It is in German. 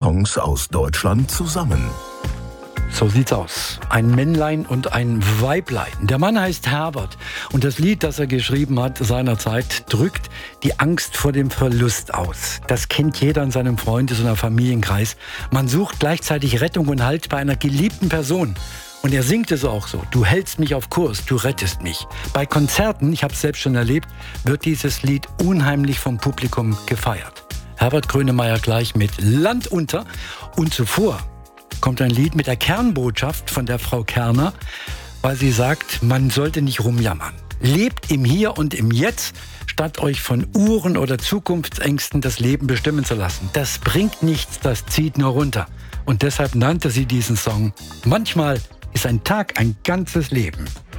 Songs aus Deutschland zusammen. So sieht's aus. Ein Männlein und ein Weiblein. Der Mann heißt Herbert und das Lied, das er geschrieben hat seinerzeit, drückt die Angst vor dem Verlust aus. Das kennt jeder in seinem Freundes- oder Familienkreis. Man sucht gleichzeitig Rettung und Halt bei einer geliebten Person. Und er singt es auch so. Du hältst mich auf Kurs, du rettest mich. Bei Konzerten, ich habe es selbst schon erlebt, wird dieses Lied unheimlich vom Publikum gefeiert. Herbert Grönemeyer gleich mit Land unter. Und zuvor kommt ein Lied mit der Kernbotschaft von der Frau Kerner, weil sie sagt, man sollte nicht rumjammern. Lebt im Hier und im Jetzt, statt euch von Uhren oder Zukunftsängsten das Leben bestimmen zu lassen. Das bringt nichts, das zieht nur runter. Und deshalb nannte sie diesen Song Manchmal ist ein Tag ein ganzes Leben.